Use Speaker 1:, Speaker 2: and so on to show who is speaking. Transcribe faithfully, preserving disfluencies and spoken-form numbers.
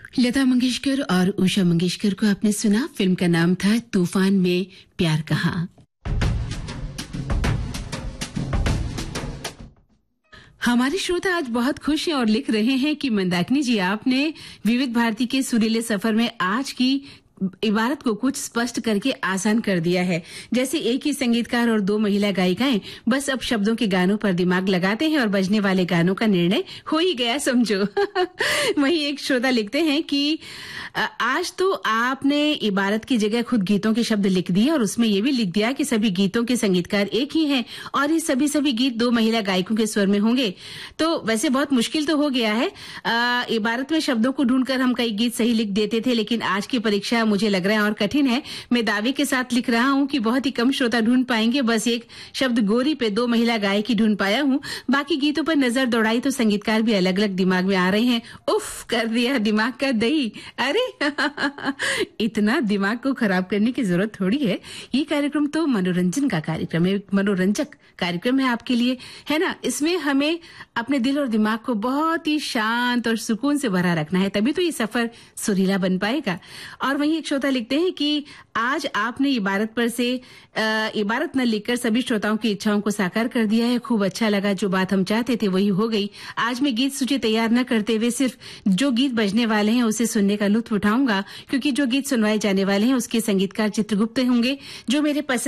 Speaker 1: लता मंगेशकर और उषा मंगेशकर को आपने सुना। फिल्म का नाम था तूफान में प्यार कहा। हमारे श्रोता आज बहुत खुश हैं और लिख रहे हैं कि मंदाकिनी जी, आपने विविध भारती के सुरीले सफर में आज की इबारत को कुछ स्पष्ट करके आसान कर दिया है। जैसे एक ही संगीतकार और दो महिला गायिकाएं बस अब शब्दों के गानों पर दिमाग लगाते हैं और बजने वाले गानों का निर्णय हो ही गया, समझो। वहीं एक श्रोता लिखते हैं कि आज तो आपने इबारत की जगह खुद गीतों के शब्द लिख दिए और उसमें ये भी लिख दिया कि सभी गीतों के संगीतकार एक ही हैं और ये सभी सभी गीत दो महिला गायकों के स्वर में होंगे। तो वैसे बहुत मुश्किल तो हो गया है। आ, इबारत में शब्दों को ढूंढकर हम कई गीत सही लिख देते थे, लेकिन आज की परीक्षा मुझे लग रहा है और कठिन है। मैं दावे के साथ लिख रहा हूं कि बहुत ही कम श्रोता ढूंढ पाएंगे। बस एक शब्द गोरी पे दो महिला गायक ही ढूंढ पाया हूं। बाकी गीतों पर नजर दौड़ाई तो संगीतकार भी अलग अलग दिमाग में आ रहे हैं। उफ, कर दिया दिमाग का दही। अरे इतना दिमाग को खराब करने की जरूरत थोड़ी है। ये कार्यक्रम तो मनोरंजन का कार्यक्रम है, मनोरंजक कार्यक्रम है आपके लिए, है ना। इसमें हमें अपने दिल और दिमाग को बहुत ही शांत और सुकून से भरा रखना है, तभी तो ये सफर सुरीला बन पाएगा। और वहीं एक श्रोता लिखते हैं कि आज आपने इबारत पर से आ, इबारत न लिखकर सभी श्रोताओं की इच्छाओं को साकार कर दिया है। खूब अच्छा लगा। जो बात हम चाहते थे वही हो गई। आज मैं गीत सूची तैयार न करते हुए सिर्फ जो गीत बजने वाले हैं उसे सुनने का लुत्फ उठाऊंगा, क्योंकि जो गीत सुनवाए जाने वाले हैं उसके संगीतकार चित्रगुप्त होंगे, जो मेरे पसंद